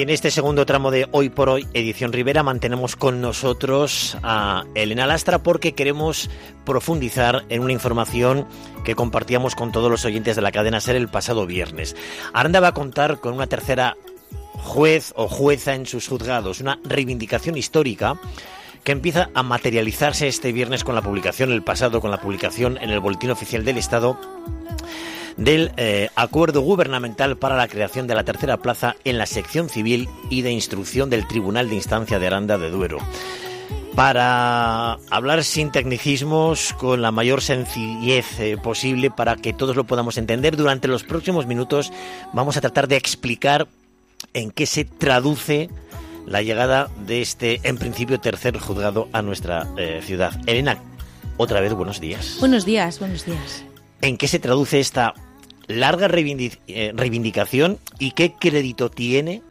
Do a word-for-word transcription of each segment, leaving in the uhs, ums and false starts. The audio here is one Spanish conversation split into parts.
Y en este segundo tramo de Hoy por Hoy, edición Ribera, mantenemos con nosotros a Elena Lastra porque queremos profundizar en una información que compartíamos con todos los oyentes de la cadena SER el pasado viernes. Aranda va a contar con una tercera juez o jueza en sus juzgados, una reivindicación histórica que empieza a materializarse este viernes con la publicación, el pasado con la publicación en el Boletín Oficial del Estado del eh, acuerdo gubernamental para la creación de la tercera plaza en la sección civil y de instrucción del Tribunal de Instancia de Aranda de Duero. Para hablar sin tecnicismos, con la mayor sencillez eh, posible para que todos lo podamos entender, durante los próximos minutos vamos a tratar de explicar en qué se traduce la llegada de este, en principio, tercer juzgado a nuestra eh, ciudad. Elena, otra vez buenos días. Buenos días, buenos días. ¿En qué se traduce esta larga reivindic- eh, reivindicación y qué crédito tiene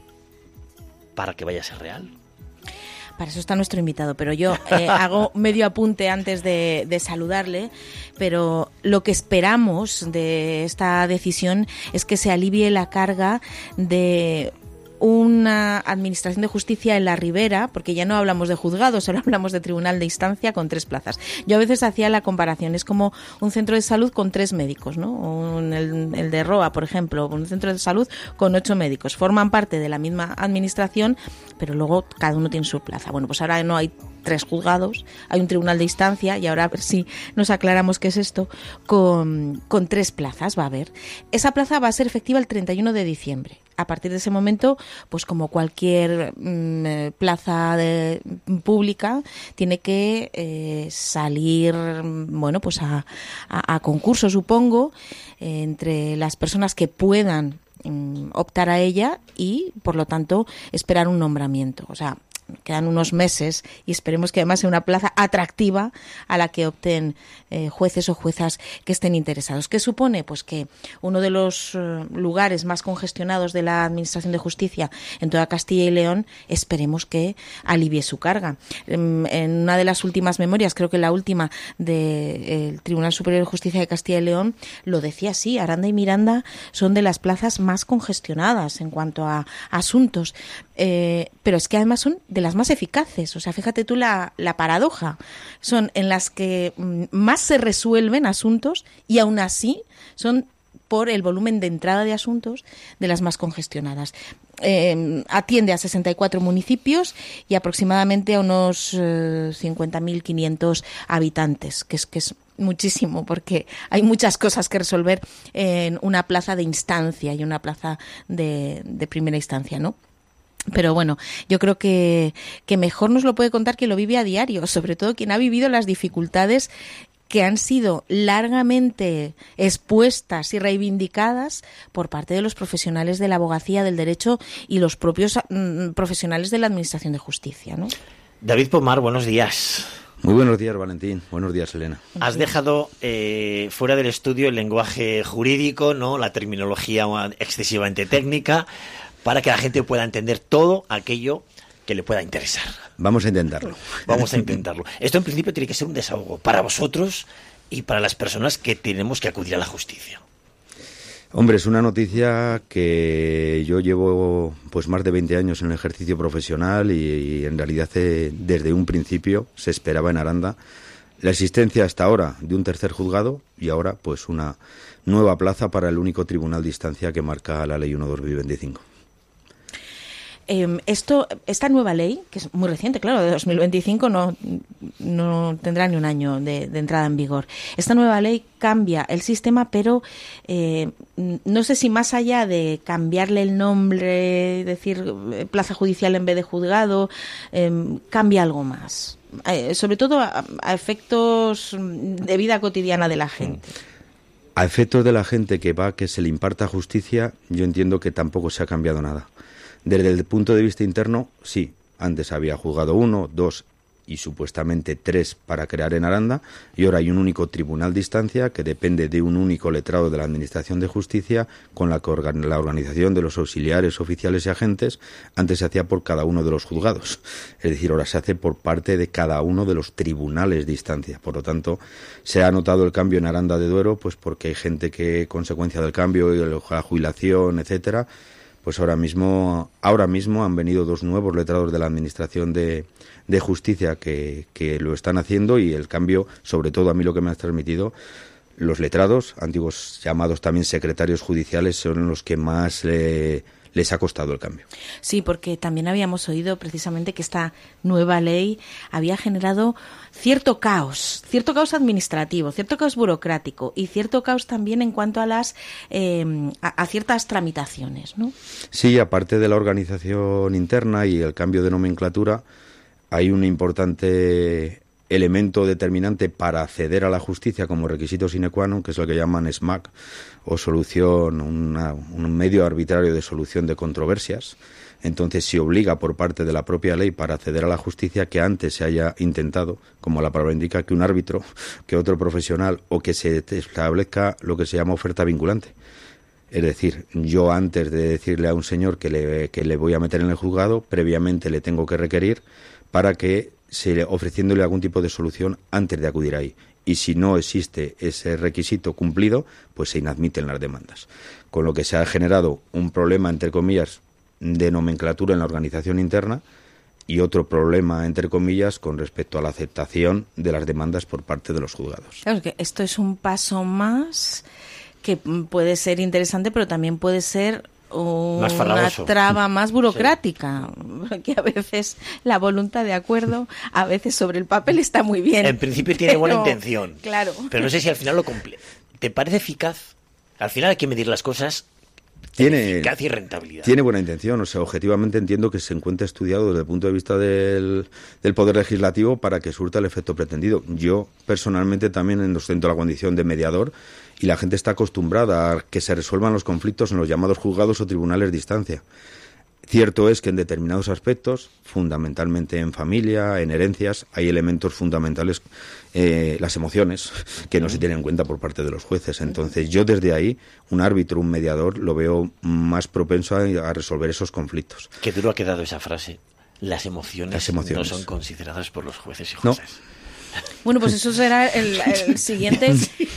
para que vaya a ser real? Para eso está nuestro invitado, pero yo eh, hago medio apunte antes de, de saludarle, pero lo que esperamos de esta decisión es que se alivie la carga de una administración de justicia en la Ribera, porque ya no hablamos de juzgados, ahora hablamos de tribunal de instancia con tres plazas. Yo a veces hacía la comparación, es como un centro de salud con tres médicos, ¿no? Un, el, el de Roa, por ejemplo, un centro de salud con ocho médicos. Forman parte de la misma administración, pero luego cada uno tiene su plaza. Bueno, pues ahora no hay tres juzgados, hay un tribunal de instancia y ahora a ver si nos aclaramos qué es esto, con, con tres plazas va a haber. Esa plaza va a ser efectiva el treinta y uno de diciembre. A partir de ese momento, pues como cualquier mmm, plaza de, pública, tiene que eh, salir, bueno, pues a, a, a concurso, supongo, eh, entre las personas que puedan mmm, optar a ella y, por lo tanto, esperar un nombramiento. O sea, quedan unos meses y esperemos que además sea una plaza atractiva a la que opten eh, jueces o juezas que estén interesados. ¿Qué supone? Pues que uno de los eh, lugares más congestionados de la Administración de Justicia en toda Castilla y León, esperemos que alivie su carga. En, en una de las últimas memorias, creo que la última del Tribunal Superior de Justicia de Castilla y León, lo decía así: Aranda y Miranda son de las plazas más congestionadas en cuanto a, a asuntos, eh, pero es que además son de las más eficaces. O sea, fíjate tú la, la paradoja. Son en las que más se resuelven asuntos y aún así son, por el volumen de entrada de asuntos, de las más congestionadas. Eh, atiende a sesenta y cuatro municipios y aproximadamente a unos eh, cincuenta mil quinientos habitantes, que es que es muchísimo, porque hay muchas cosas que resolver en una plaza de instancia y una plaza de, de primera instancia, ¿no? Pero bueno, yo creo que, que mejor nos lo puede contar quien lo vive a diario, sobre todo quien ha vivido las dificultades que han sido largamente expuestas y reivindicadas por parte de los profesionales de la abogacía, del derecho y los propios mm, profesionales de la Administración de Justicia, ¿no? David Pomar, buenos días. Muy buenos días, Valentín. Buenos días, Elena. Has dejado eh, fuera del estudio el lenguaje jurídico, ¿no? La terminología excesivamente técnica, para que la gente pueda entender todo aquello que le pueda interesar. Vamos a intentarlo. Vamos a intentarlo. Esto en principio tiene que ser un desahogo para vosotros y para las personas que tenemos que acudir a la justicia. Hombre, es una noticia que yo llevo pues más de veinte años en el ejercicio profesional y, y en realidad eh, desde un principio se esperaba en Aranda la existencia hasta ahora de un tercer juzgado y ahora pues una nueva plaza para el único tribunal de instancia que marca la ley uno barra dos mil veinticinco. Eh, esto, esta nueva ley, que es muy reciente, claro, de dos mil veinticinco, no, no tendrá ni un año de, de entrada en vigor. Esta nueva ley cambia el sistema, pero eh, no sé si más allá de cambiarle el nombre, decir plaza judicial en vez de juzgado, eh, cambia algo más. Eh, sobre todo a, a efectos de vida cotidiana de la gente. A efectos de la gente que va a que se le imparta justicia, yo entiendo que tampoco se ha cambiado nada. Desde el punto de vista interno, sí, antes había juzgado uno, dos y supuestamente tres para crear en Aranda, y ahora hay un único tribunal de instancia que depende de un único letrado de la Administración de Justicia, con la, que organ- la organización de los auxiliares, oficiales y agentes. Antes se hacía por cada uno de los juzgados, es decir, ahora se hace por parte de cada uno de los tribunales de instancia. Por lo tanto, se ha notado el cambio en Aranda de Duero, pues porque hay gente que, consecuencia del cambio y la jubilación, etcétera, pues ahora mismo, ahora mismo han venido dos nuevos letrados de la Administración de, de Justicia que, que lo están haciendo, y el cambio, sobre todo a mí lo que me has transmitido, los letrados, antiguos llamados también secretarios judiciales, son los que más eh, les ha costado el cambio. Sí, porque también habíamos oído precisamente que esta nueva ley había generado cierto caos, cierto caos administrativo, cierto caos burocrático y cierto caos también en cuanto a las eh, a, a ciertas tramitaciones, ¿no? Sí, aparte de la organización interna y el cambio de nomenclatura, hay un importante elemento determinante para acceder a la justicia como requisito sine qua non, que es lo que llaman S M A C, o solución, una, un medio arbitrario de solución de controversias. Entonces se obliga por parte de la propia ley para acceder a la justicia que antes se haya intentado, como la palabra indica, que un árbitro, que otro profesional, o que se establezca lo que se llama oferta vinculante. Es decir, yo antes de decirle a un señor que le, que le voy a meter en el juzgado, previamente le tengo que requerir para que se, ofreciéndole algún tipo de solución antes de acudir ahí. Y si no existe ese requisito cumplido, pues se inadmiten las demandas. Con lo que se ha generado un problema, entre comillas, de nomenclatura en la organización interna, y otro problema, entre comillas, con respecto a la aceptación de las demandas por parte de los juzgados. Claro, que esto es un paso más que puede ser interesante, pero también puede ser una traba más burocrática, sí. Porque a veces la voluntad de acuerdo, a veces sobre el papel está muy bien. En principio tiene pero, buena intención, claro. Pero no sé si al final lo cumple. ¿Te parece eficaz? Al final hay que medir las cosas tiene, eficacia y rentabilidad. Tiene buena intención, o sea, objetivamente entiendo que se encuentra estudiado desde el punto de vista del, del Poder Legislativo para que surta el efecto pretendido. Yo, personalmente, también ostento la condición de mediador, y la gente está acostumbrada a que se resuelvan los conflictos en los llamados juzgados o tribunales de instancia. Cierto es que en determinados aspectos, fundamentalmente en familia, en herencias, hay elementos fundamentales, eh, las emociones, que no se tienen en cuenta por parte de los jueces. Entonces, yo desde ahí, un árbitro, un mediador, lo veo más propenso a, a resolver esos conflictos. Qué duro ha quedado esa frase. Las emociones, Las emociones. no son consideradas por los jueces y jueces. No. Bueno, pues eso será el, el siguiente.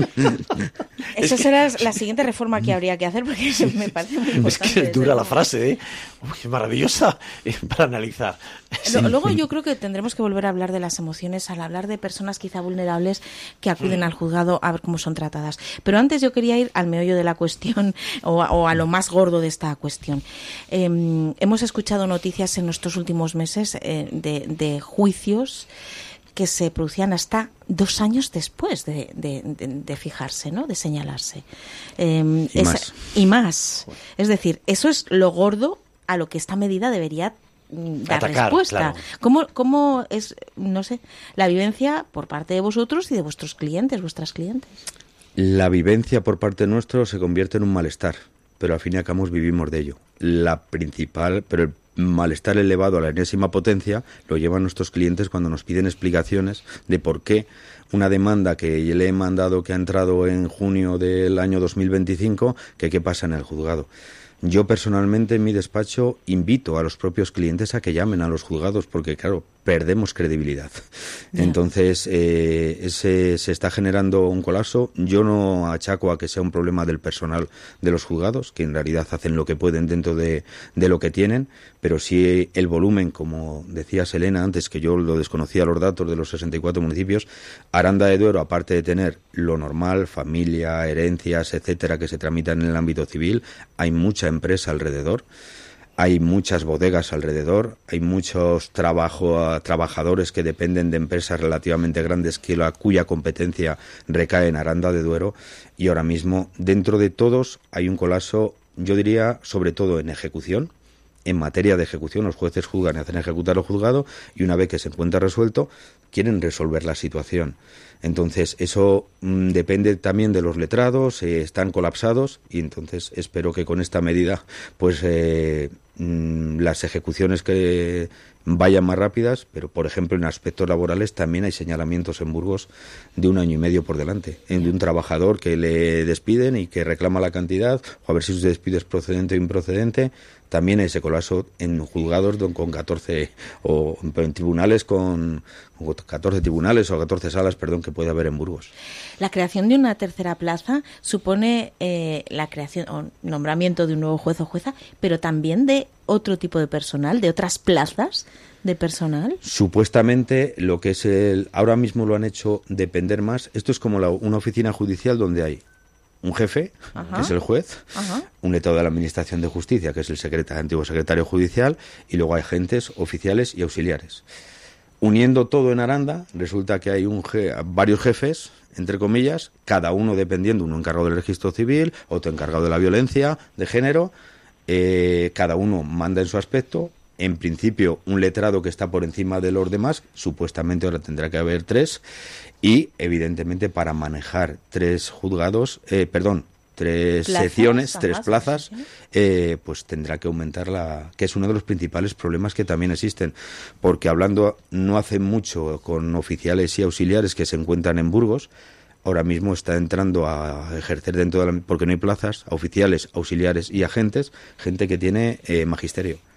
Eso será la siguiente reforma que habría que hacer, porque me parece muy importante. Es que es dura la frase, ¿eh? Uy, qué maravillosa para analizar. Sí. Luego yo creo que tendremos que volver a hablar de las emociones al hablar de personas quizá vulnerables que acuden mm. al juzgado a ver cómo son tratadas. Pero antes yo quería ir al meollo de la cuestión o a, o a lo más gordo de esta cuestión. Eh, hemos escuchado noticias en estos últimos meses eh, de, de juicios que se producían hasta dos años después de, de, de, de fijarse, ¿no? De señalarse. Eh, y, esa, más. y más. Es decir, eso es lo gordo a lo que esta medida debería dar Atacar, respuesta. Claro. ¿Cómo, ¿Cómo es, no sé, la vivencia por parte de vosotros y de vuestros clientes, vuestras clientes? La vivencia por parte nuestro se convierte en un malestar, pero al fin y al cabo vivimos de ello. La principal, pero el malestar elevado a la enésima potencia lo llevan nuestros clientes cuando nos piden explicaciones de por qué una demanda que le he mandado, que ha entrado en junio del año dos mil veinticinco, que qué pasa en el juzgado. Yo personalmente en mi despacho invito a los propios clientes a que llamen a los juzgados porque, claro, perdemos credibilidad. Yeah. Entonces, eh, ese, se está generando un colapso. Yo no achaco a que sea un problema del personal de los juzgados, que en realidad hacen lo que pueden dentro de, de lo que tienen, pero sí el volumen, como decía Selena antes, que yo lo desconocía los datos de los sesenta y cuatro municipios, Aranda de Duero, aparte de tener lo normal, familia, herencias, etcétera, que se tramitan en el ámbito civil, hay mucha empresa alrededor. Hay muchas bodegas alrededor, hay muchos trabajo, trabajadores que dependen de empresas relativamente grandes que la, cuya competencia recae en Aranda de Duero, y ahora mismo dentro de todos hay un colapso, yo diría, sobre todo en ejecución. En materia de ejecución, los jueces juzgan y hacen ejecutar lo juzgado, y una vez que se encuentra resuelto, quieren resolver la situación. Entonces, eso mmm, depende también de los letrados, eh, están colapsados, y entonces espero que con esta medida pues eh, mmm, las ejecuciones que vayan más rápidas, pero por ejemplo en aspectos laborales también hay señalamientos en Burgos de un año y medio por delante, de un trabajador que le despiden y que reclama la cantidad, o a ver si su despido es procedente o improcedente. También hay ese colapso en juzgados con catorce, o en tribunales con, con catorce tribunales o catorce salas, perdón, que puede haber en Burgos. La creación de una tercera plaza supone eh, la creación o nombramiento de un nuevo juez o jueza, pero también de otro tipo de personal, de otras plazas de personal. Supuestamente lo que es el, ahora mismo lo han hecho depender más. Esto es como la, una oficina judicial donde hay un jefe, Ajá. que es el juez, Ajá. un letrado de la Administración de Justicia, que es el secretario, antiguo secretario judicial, y luego hay agentes, oficiales y auxiliares. Uniendo todo en Aranda, resulta que hay un je- varios jefes, entre comillas, cada uno dependiendo, uno encargado del registro civil, otro encargado de la violencia de género, eh, cada uno manda en su aspecto. En principio, un letrado que está por encima de los demás, supuestamente ahora tendrá que haber tres, y evidentemente para manejar tres juzgados, eh, perdón, tres plazas, secciones, ajá, tres plazas, eh, pues tendrá que aumentar la, que es uno de los principales problemas que también existen, porque hablando no hace mucho con oficiales y auxiliares que se encuentran en Burgos, ahora mismo está entrando a ejercer dentro de la, porque no hay plazas, a oficiales, auxiliares y agentes, gente que tiene eh, magisterio.